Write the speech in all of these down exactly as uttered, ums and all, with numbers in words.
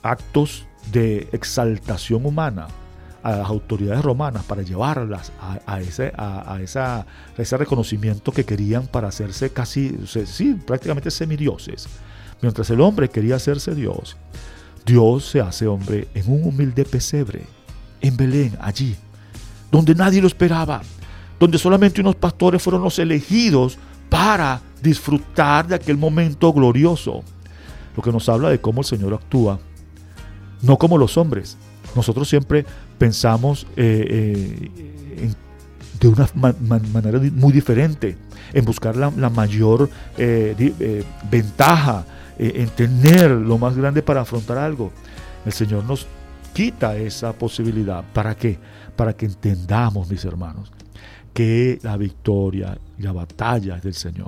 actos de exaltación humana a las autoridades romanas para llevarlas a, a, ese, a, a, esa, a ese reconocimiento que querían para hacerse casi, sí, prácticamente semidioses. Mientras el hombre quería hacerse Dios, Dios se hace hombre en un humilde pesebre, en Belén, allí, donde nadie lo esperaba, donde solamente unos pastores fueron los elegidos para disfrutar de aquel momento glorioso. Lo que nos habla de cómo el Señor actúa, no como los hombres. Nosotros siempre pensamos eh, eh, en, de una ma- ma- manera muy diferente, en buscar la, la mayor eh, di, eh, ventaja, eh, en tener lo más grande para afrontar algo. El Señor nos quita esa posibilidad. ¿Para qué? Para que entendamos, mis hermanos, que la victoria y la batalla es del Señor.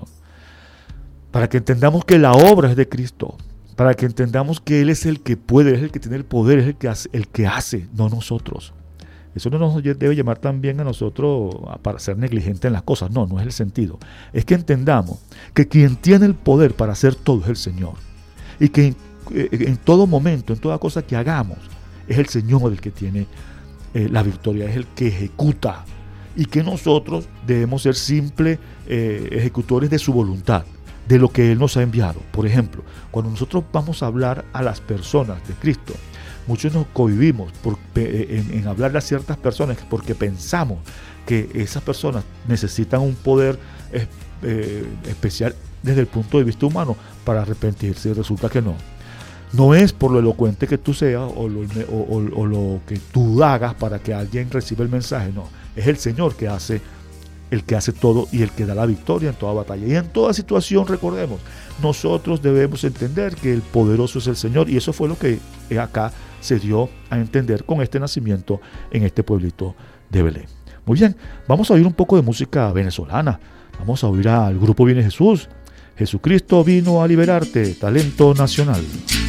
Para que entendamos que la obra es de Cristo. Para que entendamos que Él es el que puede, es el que tiene el poder, es el que hace, el que hace, no nosotros. Eso no nos debe llamar también a nosotros para ser negligentes en las cosas. No, no es el sentido. Es que entendamos que quien tiene el poder para hacer todo es el Señor. Y que en, en todo momento, en toda cosa que hagamos, es el Señor el que tiene eh, la victoria, es el que ejecuta. Y que nosotros debemos ser simples eh, ejecutores de su voluntad, de lo que Él nos ha enviado. Por ejemplo, cuando nosotros vamos a hablar a las personas de Cristo, muchos nos cohibimos por, en, en hablarle a ciertas personas porque pensamos que esas personas necesitan un poder eh, eh, especial desde el punto de vista humano para arrepentirse, y resulta que no. No es por lo elocuente que tú seas o lo, o, o, o lo que tú hagas para que alguien reciba el mensaje, no. Es el Señor que hace el que hace todo y el que da la victoria en toda batalla. Y en toda situación, recordemos, nosotros debemos entender que el poderoso es el Señor, y eso fue lo que acá se dio a entender con este nacimiento en este pueblito de Belén. Muy bien, vamos a oír un poco de música venezolana. Vamos a oír al grupo Viene Jesús. Jesucristo vino a liberarte, talento nacional.